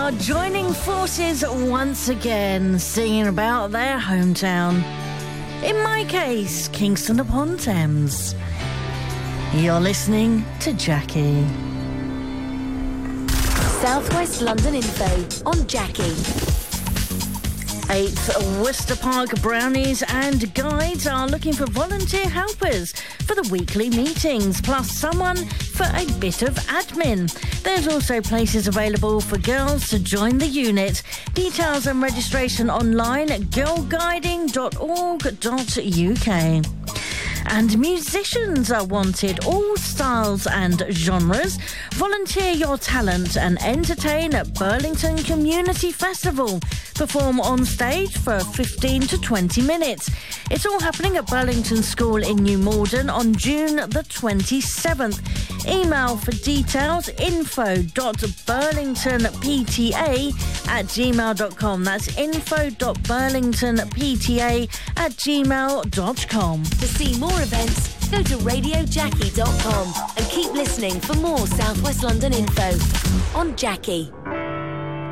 are joining forces once again, singing about their hometown. In my case, Kingston upon Thames. You're listening to Jackie. Southwest London Info on Jackie. 8th Worcester Park Brownies and Guides are looking for volunteer helpers for the weekly meetings, plus someone for a bit of admin. There's also places available for girls to join the unit. Details and registration online at girlguiding.org.uk. And musicians are wanted, all styles and genres. Volunteer your talent and entertain at Burlington Community Festival. Perform on stage for 15 to 20 minutes. It's all happening at Burlington School in New Malden on June the 27th. Email for details info.burlingtonpta@gmail.com. That's info.burlingtonpta@gmail.com. To see more events, go to radiojackie.com and keep listening for more Southwest London info on Jackie.